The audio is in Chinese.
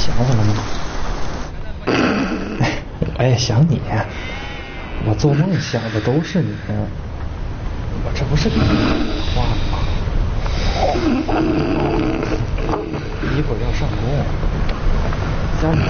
想我了吗？我也想你，我做梦想的都是你，我这不是跟你话吗？一会儿要上工，家里。